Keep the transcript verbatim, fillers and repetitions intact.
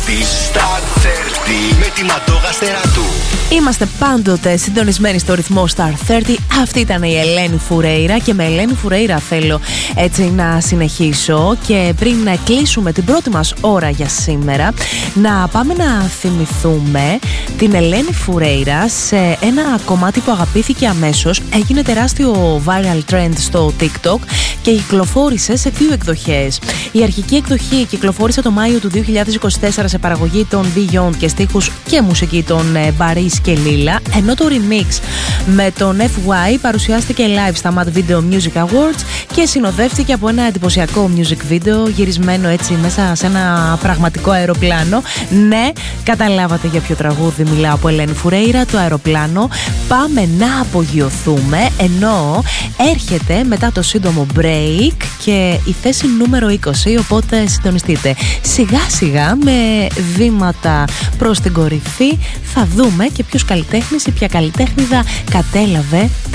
τριάντα Star τριάντα με τη Ματώγα Στεράτου. Είμαστε πάντοτε συντονισμένοι στο ρυθμό Star τριάντα. Αυτή ήταν η Ελένη Φουρέιρα και με Ελένη Φουρέιρα θέλω έτσι να συνεχίσω. Και πριν να κλείσουμε την πρώτη μας ώρα για σήμερα, να πάμε να θυμηθούμε την Ελένη Φουρέιρα σε ένα κομμάτι που αγαπήθηκε αμέσως. Έγινε τεράστιο viral trend στο TikTok και κυκλοφόρησε σε δύο εκδοχές. Η αρχική εκδοχή κυκλοφόρησε το Μάιο του δύο χιλιάδες είκοσι τέσσερα σε παραγωγή των Beyond και στίχους και μουσική των Baris και Lila, ενώ το remix με τον εφ γουάι παρουσιάστηκε live στα Mad Video Music Awards και συνοδεύτηκε από ένα εντυπωσιακό music video γυρισμένο έτσι μέσα σε ένα πραγματικό αεροπλάνο. Ναι, καταλάβατε για ποιο τραγούδι μιλάω, από Ελένη Φουρέιρα, το αεροπλάνο. Πάμε να απογειωθούμε, ενώ έρχεται μετά το σύντομο break και η θέση νούμερο είκοσι, οπότε συντονιστείτε σιγά σιγά με βήματα προς την κορυφή. Θα δούμε και ποιος καλλιτέχνης ή ποια καλλιτέχνηδα κατέλαβε